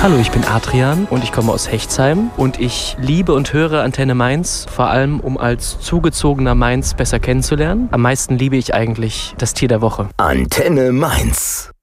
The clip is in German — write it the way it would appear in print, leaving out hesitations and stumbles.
Hallo, ich bin Adrian und ich komme aus Hechtsheim und ich liebe und höre Antenne Mainz, vor allem um als zugezogener Mainz besser kennenzulernen. Am meisten liebe ich eigentlich das Tier der Woche. Antenne Mainz.